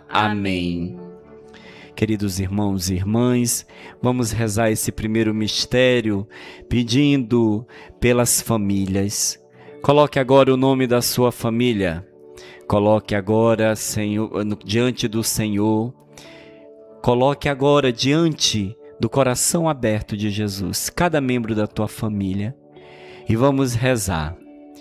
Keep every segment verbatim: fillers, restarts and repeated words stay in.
Amém. Queridos irmãos e irmãs, vamos rezar esse primeiro mistério pedindo pelas famílias. Coloque agora o nome da sua família. Coloque agora, Senhor, diante do Senhor. Coloque agora diante do coração aberto de Jesus, cada membro da tua família. E vamos rezar.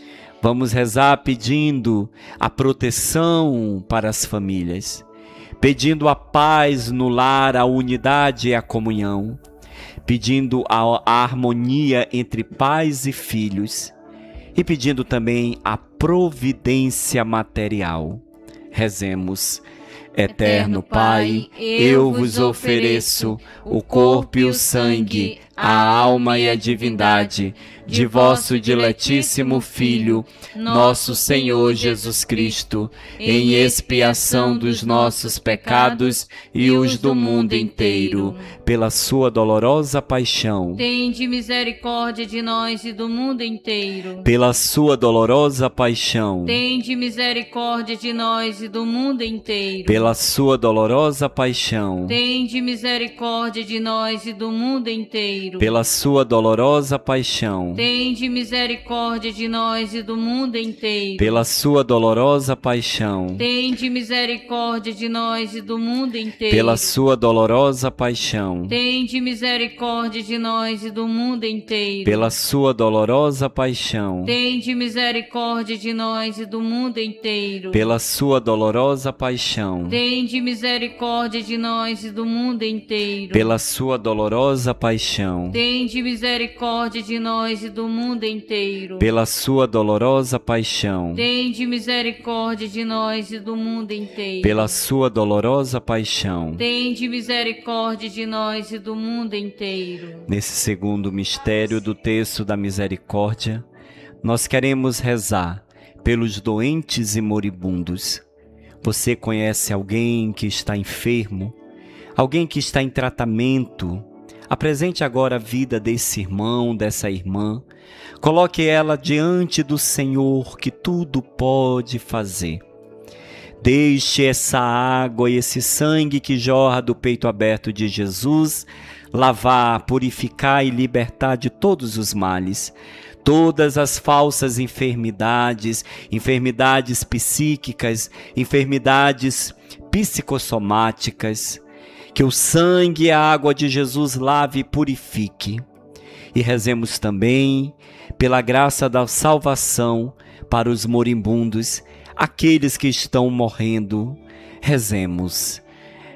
Vamos rezar pedindo a proteção para as famílias, pedindo a paz no lar, a unidade e a comunhão, pedindo a, a harmonia entre pais e filhos e pedindo também a providência material. Rezemos. Eterno Pai, eu vos ofereço o corpo e o sangue, a alma e a divindade de vosso diletíssimo Filho, nosso Senhor Jesus Cristo, em expiação dos nossos pecados e os do mundo inteiro, pela sua dolorosa paixão. Tende misericórdia de nós e do mundo inteiro. Pela sua dolorosa paixão. Tende misericórdia de nós e do mundo inteiro. Pela sua dolorosa paixão. Tende misericórdia de nós e do mundo inteiro. Pela sua dolorosa paixão. Tende misericórdia de nós e do mundo inteiro. Pela sua dolorosa paixão. Tende misericórdia de nós e do mundo inteiro. Pela sua dolorosa paixão. Tende misericórdia de nós e do mundo inteiro. Pela sua dolorosa paixão. Tende misericórdia de nós e do mundo inteiro. Pela sua dolorosa paixão. Tende misericórdia de nós e do mundo inteiro. Pela sua dolorosa paixão. Tende misericórdia de nós e do mundo inteiro. Pela sua dolorosa paixão. Tende misericórdia de nós e do mundo inteiro. Pela sua dolorosa paixão. Tende misericórdia de nós e do mundo inteiro. Nesse segundo mistério do texto da misericórdia, nós queremos rezar pelos doentes e moribundos. Você conhece alguém que está enfermo? Alguém que está em tratamento? Apresente agora a vida desse irmão, dessa irmã. Coloque ela diante do Senhor, que tudo pode fazer. Deixe essa água e esse sangue que jorra do peito aberto de Jesus lavar, purificar e libertar de todos os males. Todas as falsas enfermidades, enfermidades psíquicas, enfermidades psicossomáticas, que o sangue e a água de Jesus lave e purifique. E rezemos também pela graça da salvação para os moribundos, aqueles que estão morrendo. Rezemos.